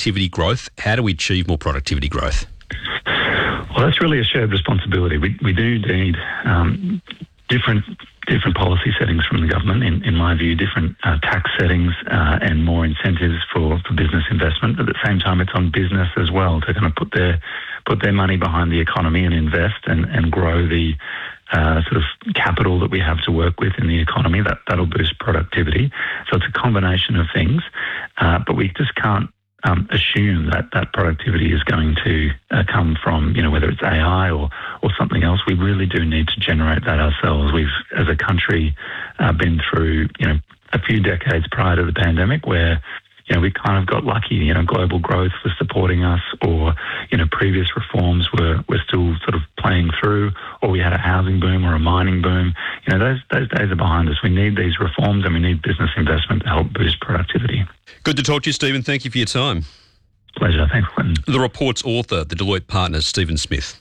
productivity growth. How do we achieve more productivity growth? Well, that's really a shared responsibility. We do need different policy settings from the government, in my view, different tax settings and more incentives for business investment. But at the same time, it's on business as well to kind of put their money behind the economy and invest and grow the sort of capital that we have to work with in the economy. That'll boost productivity. So it's a combination of things, but we just can't assume that productivity is going to come from, whether it's AI or something else. We really do need to generate that ourselves. We've, as a country, been through, a few decades prior to the pandemic where, we kind of got lucky. Global growth was supporting us, or, previous reforms were still sort of playing through, or we had a housing boom or a mining boom. Those days are behind us. We need these reforms and we need business investment to help boost productivity. Good to talk to you, Stephen. Thank you for your time. Pleasure. Thanks, Clinton. The report's author, the Deloitte partner, Stephen Smith.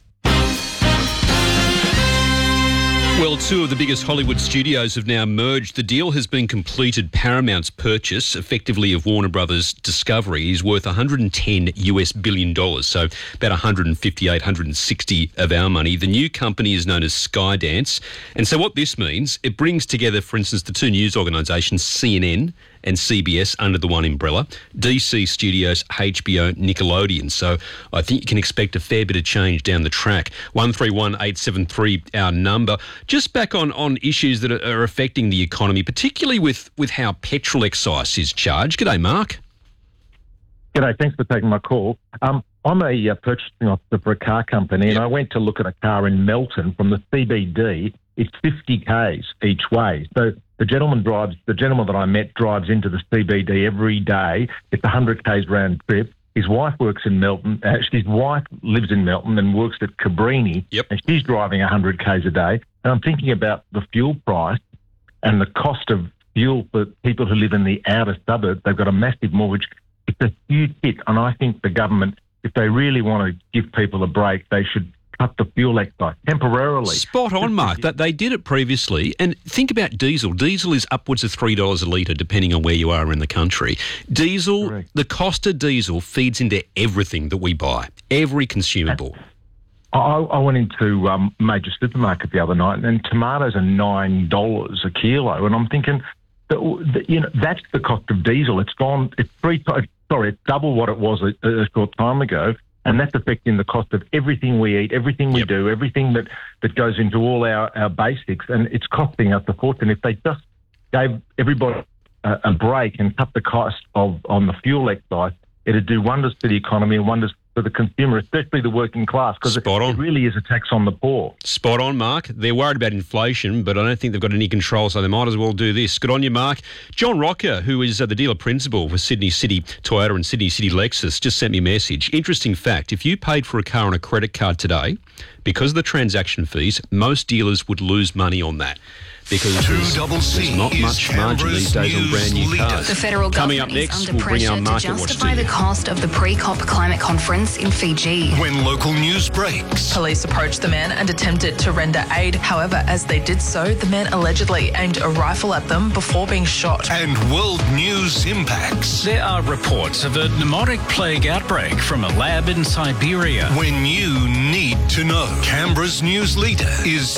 Well, two of the biggest Hollywood studios have now merged. The deal has been completed. Paramount's purchase, effectively, of Warner Brothers Discovery is worth $110 billion, so about 158, 160 of our money. The new company is known as Skydance. And so what this means, it brings together, for instance, the two news organisations, CNN and CBS under the one umbrella, DC Studios, HBO, Nickelodeon. So I think you can expect a fair bit of change down the track. 131873, our number. Just back on issues that are affecting the economy, particularly with how petrol excise is charged. G'day, Mark. G'day, thanks for taking my call. I'm a purchasing officer for a car company, and I went to look at a car in Melton from the CBD. It's 50 k's each way. So the gentleman that I met drives into the CBD every day. It's 100 k's round trip. His wife works in Melton. His wife lives in Melton and works at Cabrini, and she's driving 100 k's a day. And I'm thinking about the fuel price and the cost of fuel for people who live in the outer suburbs. They've got a massive mortgage. It's a huge hit, and I think the government, if they really want to give people a break, they should cut the fuel excise temporarily. Spot on, Mark. That they did it previously. And think about diesel. Diesel is upwards of $3 a litre, depending on where you are in the country. Diesel, correct. The cost of diesel feeds into everything that we buy, every consumable. I went into a major supermarket the other night, and tomatoes are $9 a kilo, and I'm thinking, that's the cost of diesel. It's double what it was a short time ago. And that's affecting the cost of everything we eat, everything we do, everything that goes into all our basics. And it's costing us a fortune. If they just gave everybody a break and cut the cost on the fuel excise, it'd do wonders for the economy and wonders for the consumer, especially the working class, because it really is a tax on the poor. Spot on, Mark. They're worried about inflation, but I don't think they've got any control, so they might as well do this. Good on you, Mark. John Rocker, who is the dealer principal for Sydney City Toyota and Sydney City Lexus, just sent me a message. Interesting fact, if you paid for a car on a credit card today, because of the transaction fees, most dealers would lose money on that. Because there's not much margin these days on brand new cars. The federal government is under pressure to justify the cost of the pre-COP climate conference in Fiji. When local news breaks. Police approached the men and attempted to render aid. However, as they did so, the men allegedly aimed a rifle at them before being shot. And world news impacts. There are reports of a pneumotic plague outbreak from a lab in Siberia. When you need to know. Canberra's news leader is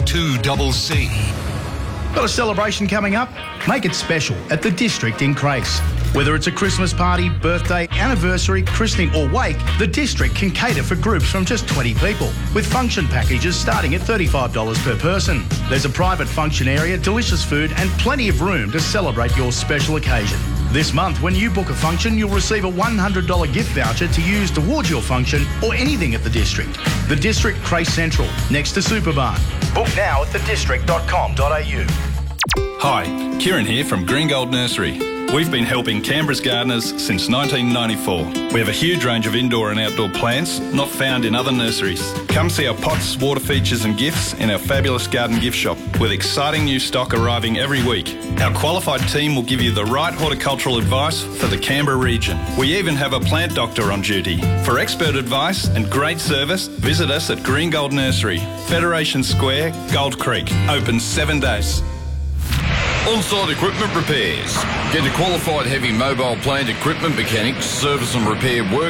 2CC. Got a celebration coming up? Make it special at the District in Crace. Whether it's a Christmas party, birthday, anniversary, christening or wake, the District can cater for groups from just 20 people, with function packages starting at $35 per person. There's a private function area, delicious food and plenty of room to celebrate your special occasion. This month, when you book a function, you'll receive a $100 gift voucher to use towards your function or anything at the District. The District Crace Central, next to Superbarn. Book now at thedistrict.com.au. Hi, Kieran here from Green Gold Nursery. We've been helping Canberra's gardeners since 1994. We have a huge range of indoor and outdoor plants not found in other nurseries. Come see our pots, water features and gifts in our fabulous garden gift shop, with exciting new stock arriving every week. Our qualified team will give you the right horticultural advice for the Canberra region. We even have a plant doctor on duty. For expert advice and great service, visit us at Green Gold Nursery, Federation Square, Gold Creek. Open 7 days. On-site equipment repairs. Get a qualified heavy mobile plant equipment mechanic to service and repair work